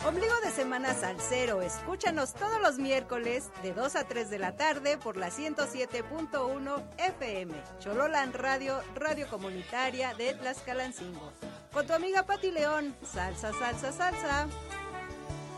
Ombligo de semana salsero, escúchanos todos los miércoles de 2 a 3 de la tarde por la 107.1 FM. Chololan Radio, radio comunitaria de Tlaxcalancingo. Con tu amiga Pati León, salsa, salsa, salsa.